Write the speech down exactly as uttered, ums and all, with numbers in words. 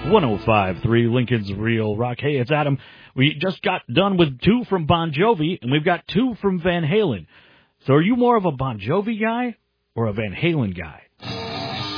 one oh five point three Lincoln's Real Rock. Hey, it's Adam. We just got done with two from Bon Jovi, and we've got two from Van Halen. So are you more of a Bon Jovi guy or a Van Halen guy?